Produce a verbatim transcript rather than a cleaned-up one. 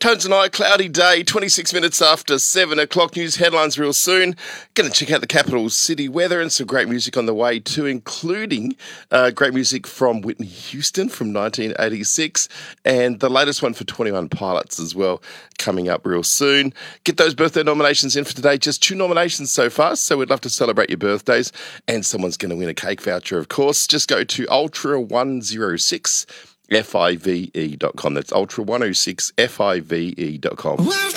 Tone tonight, cloudy day, twenty-six minutes after seven o'clock. News headlines real soon. Going to check out the capital city weather and some great music on the way too, including uh, great music from Whitney Houston from nineteen eighty-six and the latest one for twenty-one Pilots as well, coming up real soon. Get those birthday nominations in for today. Just two nominations so far, so we'd love to celebrate your birthdays. And someone's going to win a cake voucher, of course. Just go to ultra one oh six F I V E dot com. That's ultra one oh six F I V E dot com.